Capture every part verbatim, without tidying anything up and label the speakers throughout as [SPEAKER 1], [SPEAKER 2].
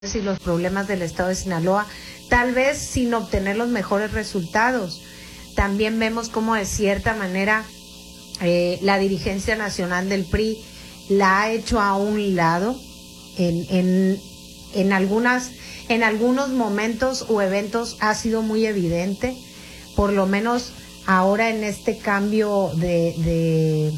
[SPEAKER 1] y los problemas del estado de Sinaloa, tal vez sin obtener los mejores resultados. También vemos cómo de cierta manera eh, la dirigencia nacional del P R I la ha hecho a un lado en, en, en, algunas, en algunos momentos o eventos ha sido muy evidente, por lo menos ahora en este cambio de... de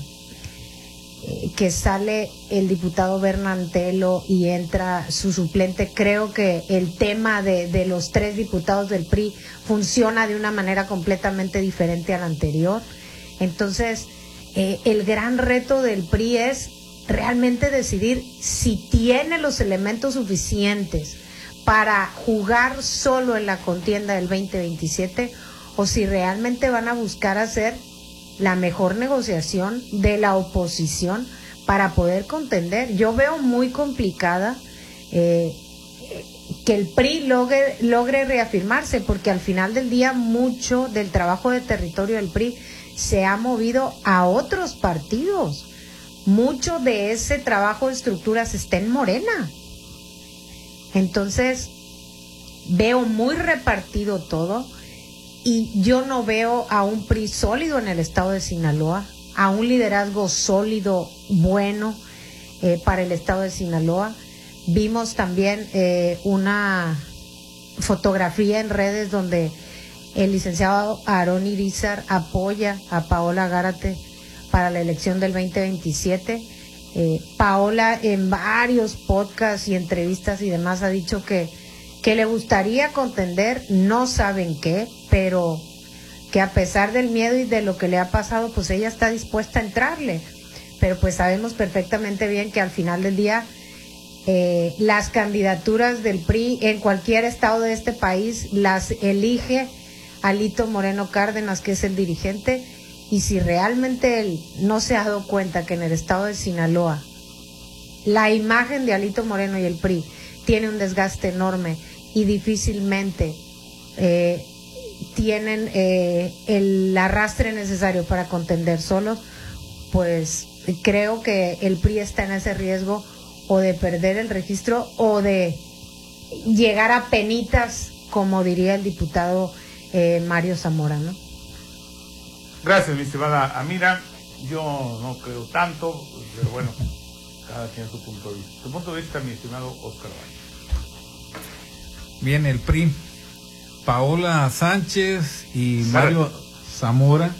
[SPEAKER 1] que sale el diputado Bernantelo y entra su suplente. Creo que el tema de, de los tres diputados del P R I funciona de una manera completamente diferente al anterior. Entonces, eh, el gran reto del P R I es realmente decidir si tiene los elementos suficientes para jugar solo en la contienda del veinte veintisiete o si realmente van a buscar hacer la mejor negociación de la oposición para poder contender. Yo veo muy complicada eh, que el P R I logre, logre reafirmarse, porque al final del día mucho del trabajo de territorio del P R I se ha movido a otros partidos. Mucho de ese trabajo de estructuras está en Morena. Entonces, veo muy repartido todo. Y yo no veo a un P R I sólido en el estado de Sinaloa, a un liderazgo sólido, bueno, eh, para el estado de Sinaloa. Vimos también eh, una fotografía en redes donde el licenciado Aarón Irizar apoya a Paola Gárate para la elección del veinte veintisiete. Eh, Paola en varios podcasts y entrevistas y demás ha dicho que que le gustaría contender, no saben qué, pero que a pesar del miedo y de lo que le ha pasado, pues ella está dispuesta a entrarle. Pero pues sabemos perfectamente bien que al final del día eh, las candidaturas del P R I en cualquier estado de este país las elige Alito Moreno Cárdenas, que es el dirigente, y si realmente él no se ha dado cuenta que en el estado de Sinaloa la imagen de Alito Moreno y el P R I tiene un desgaste enorme y difícilmente eh, tienen eh, el arrastre necesario para contender solos, pues creo que el P R I está en ese riesgo o de perder el registro o de llegar a penitas, como diría el diputado eh, Mario Zamora, ¿no?
[SPEAKER 2] Gracias, mi estimada Amira. Yo no creo tanto, pero bueno, cada quien su punto de vista. Su punto de vista, mi estimado Oscar Valle.
[SPEAKER 3] Bien, el P R I, Paola Sánchez y Mario Zamora,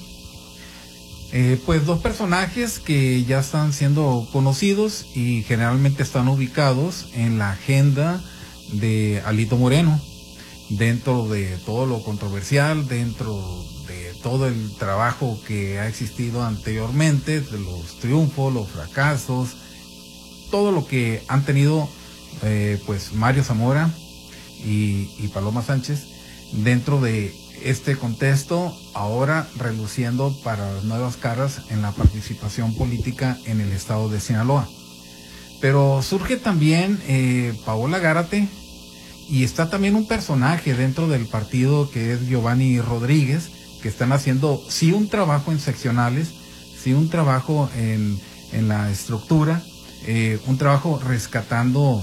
[SPEAKER 3] eh, pues dos personajes que ya están siendo conocidos y generalmente están ubicados en la agenda de Alito Moreno, dentro de todo lo controversial, dentro de todo el trabajo que ha existido anteriormente, de los triunfos, los fracasos, todo lo que han tenido eh, pues Mario Zamora y, y Paloma Sánchez dentro de este contexto, ahora reluciendo para las nuevas caras en la participación política en el estado de Sinaloa. Pero surge también eh, Paola Gárate, y está también un personaje dentro del partido que es Giovanni Rodríguez, que están haciendo sí un trabajo en seccionales, sí un trabajo en, en la estructura, eh, un trabajo rescatando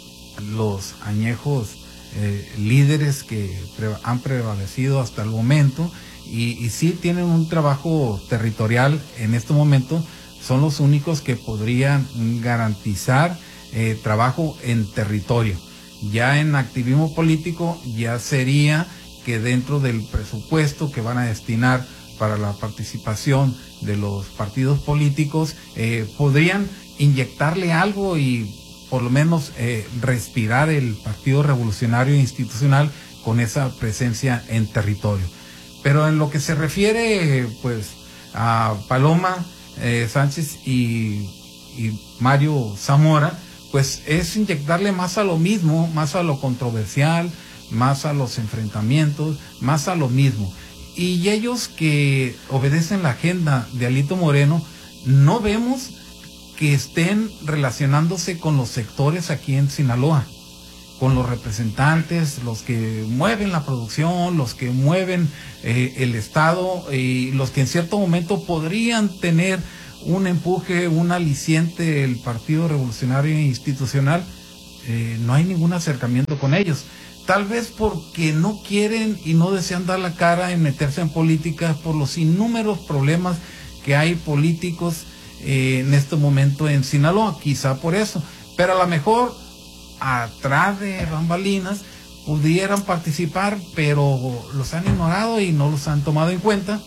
[SPEAKER 3] los añejos eh, líderes que pre han prevalecido hasta el momento, y, y sí tienen un trabajo territorial en este momento. Son los únicos que podrían garantizar eh, trabajo en territorio. Ya en activismo político ya sería que dentro del presupuesto que van a destinar para la participación de los partidos políticos, eh, podrían inyectarle algo y por lo menos eh, respirar el Partido Revolucionario Institucional con esa presencia en territorio. Pero en lo que se refiere pues a Paloma eh, Sánchez y, y Mario Zamora, pues es inyectarle más a lo mismo, más a lo controversial, más a los enfrentamientos, más a lo mismo. Y ellos que obedecen la agenda de Alito Moreno, no vemos que estén relacionándose con los sectores aquí en Sinaloa, con los representantes, los que mueven la producción, los que mueven eh, el Estado, y los que en cierto momento podrían tener un empuje, un aliciente del Partido Revolucionario Institucional. eh, no hay ningún acercamiento con ellos. Tal vez porque no quieren y no desean dar la cara en meterse en política por los innúmeros problemas que hay políticos eh, en este momento en Sinaloa, quizá por eso. Pero a lo mejor atrás de bambalinas pudieran participar, pero los han ignorado y no los han tomado en cuenta.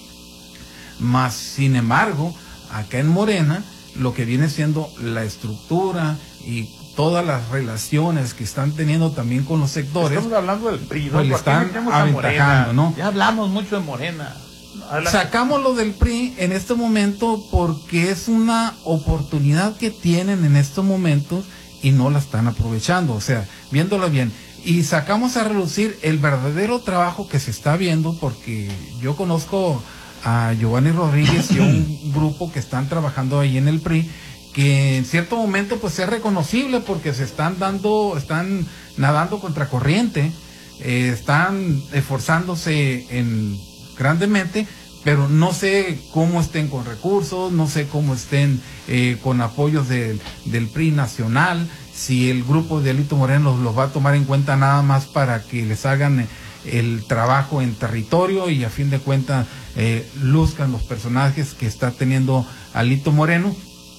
[SPEAKER 3] Más sin embargo, acá en Morena, lo que viene siendo la estructura y todas las relaciones que están teniendo también con los sectores.
[SPEAKER 2] Estamos hablando del P R I, ¿no?
[SPEAKER 3] Pues le están aventajando, ¿no?
[SPEAKER 2] Ya hablamos mucho de Morena. Adelante.
[SPEAKER 3] Sacamos lo del P R I en este momento porque es una oportunidad que tienen en estos momentos y no la están aprovechando, o sea, viéndolo bien. Y sacamos a relucir el verdadero trabajo que se está viendo, porque yo conozco a Giovanni Rodríguez y un grupo que están trabajando ahí en el P R I, que en cierto momento pues es reconocible porque se están dando, están nadando contra corriente, eh, están esforzándose en grandemente, pero no sé cómo estén con recursos, no sé cómo estén eh, con apoyos del, del P R I nacional, si el grupo de Alito Moreno los, los va a tomar en cuenta nada más para que les hagan el trabajo en territorio y a fin de cuentas eh, luzcan los personajes que está teniendo Alito Moreno,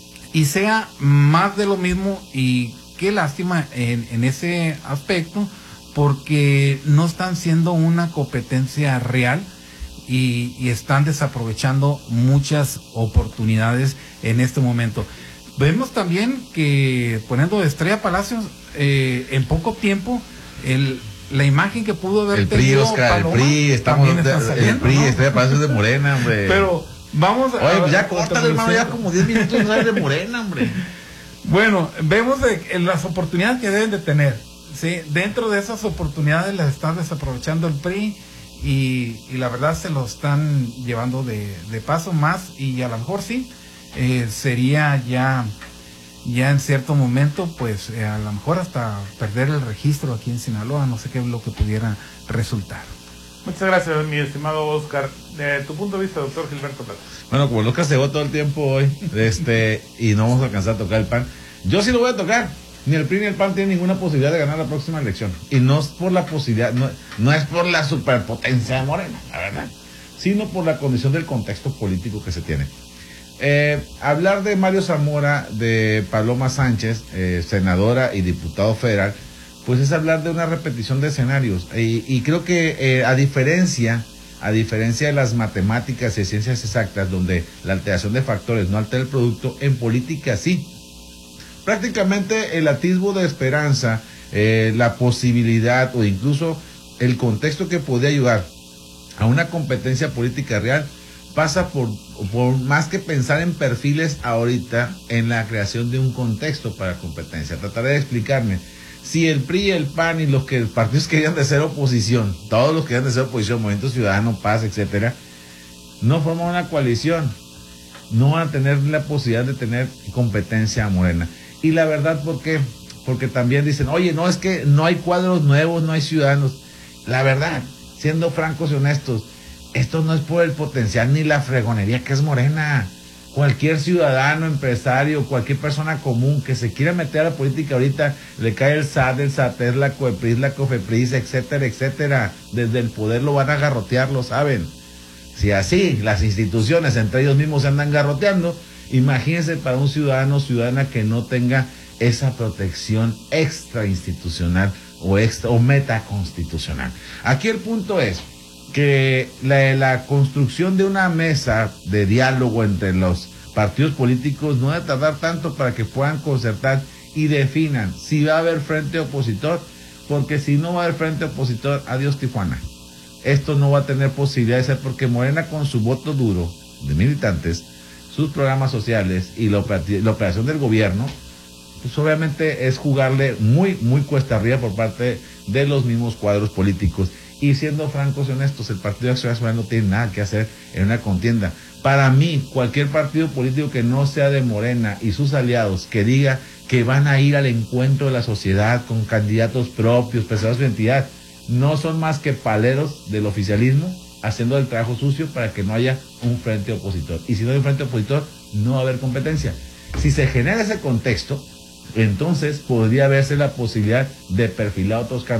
[SPEAKER 3] y sea más de lo mismo. Y qué lástima en, en ese aspecto, porque no están siendo una competencia real y, y están desaprovechando muchas oportunidades en este momento. Vemos también que poniendo Estrella Palacios eh, en poco tiempo el la imagen que pudo haber
[SPEAKER 4] el P R I,
[SPEAKER 3] tenido
[SPEAKER 4] Oscar,
[SPEAKER 3] Paloma,
[SPEAKER 4] el P R I, estamos
[SPEAKER 3] también está
[SPEAKER 4] de,
[SPEAKER 3] saliendo,
[SPEAKER 4] el P R I,
[SPEAKER 3] ¿no?
[SPEAKER 4] Estrella Palacios de Morena, hombre.
[SPEAKER 3] Pero vamos a...
[SPEAKER 4] Oye, pues ya
[SPEAKER 3] otra
[SPEAKER 4] córtale, hermano, ya como diez minutos no de Morena, hombre.
[SPEAKER 3] Bueno, vemos de, en las oportunidades que deben de tener, ¿sí? Dentro de esas oportunidades las están desaprovechando el P R I y, y la verdad se lo están llevando de, de paso más, y a lo mejor sí, eh, sería ya... ya en cierto momento, pues eh, a lo mejor hasta perder el registro aquí en Sinaloa, no sé qué es lo que pudiera resultar.
[SPEAKER 2] Muchas gracias, mi estimado Oscar. De tu punto de vista, doctor Gilberto Plata.
[SPEAKER 4] Bueno, como Lucas se va todo el tiempo hoy, este, y no vamos a alcanzar a tocar el P A N, yo sí lo voy a tocar. Ni el P R I ni el P A N tienen ninguna posibilidad de ganar la próxima elección. Y no es por la posibilidad, no, no es por la superpotencia de Morena, la verdad, sino por la condición del contexto político que se tiene. Eh, hablar de Mario Zamora, de Paloma Sánchez, eh, senadora y diputado federal, pues es hablar de una repetición de escenarios. Y, y creo que eh, a diferencia, a diferencia de las matemáticas y ciencias exactas, donde la alteración de factores no altera el producto, en política sí. Prácticamente el atisbo de esperanza, eh, la posibilidad o incluso el contexto que podría ayudar a una competencia política real pasa por, por más que pensar en perfiles ahorita, en la creación de un contexto para competencia. Trataré de explicarme. Si el P R I, el P A N y los que partidos querían de ser oposición, todos los que querían de ser oposición, Movimiento Ciudadano, Paz, etcétera, no forman una coalición, no van a tener la posibilidad de tener competencia a Morena. Y la verdad, ¿por qué? Porque también dicen, oye, no, es que no hay cuadros nuevos, no hay ciudadanos. La verdad, siendo francos y honestos, esto no es por el potencial ni la fregonería que es Morena. Cualquier ciudadano, empresario, cualquier persona común que se quiera meter a la política ahorita, le cae el S A T, el SATER, la COEPRIS, la COFEPRIS, etcétera, etcétera. Desde el poder lo van a garrotear, lo saben. Si así las instituciones entre ellos mismos se andan garroteando, imagínense para un ciudadano o ciudadana que no tenga esa protección extrainstitucional o, extra, o metaconstitucional. Aquí el punto es que la, la construcción de una mesa de diálogo entre los partidos políticos no debe tardar tanto para que puedan concertar y definan si va a haber frente opositor, porque si no va a haber frente opositor, adiós Tijuana. Esto no va a tener posibilidad de ser, porque Morena, con su voto duro de militantes, sus programas sociales y la, oper- la operación del gobierno, pues obviamente es jugarle muy, muy cuesta arriba por parte de los mismos cuadros políticos. Y siendo francos y honestos, el Partido de Acción Nacional no tiene nada que hacer en una contienda. Para mí, cualquier partido político que no sea de Morena y sus aliados, que diga que van a ir al encuentro de la sociedad con candidatos propios, pensados de su entidad, no son más que paleros del oficialismo haciendo el trabajo sucio para que no haya un frente opositor. Y si no hay un frente opositor, no va a haber competencia. Si se genera ese contexto, Entonces podría verse la posibilidad de perfilar otros candidatos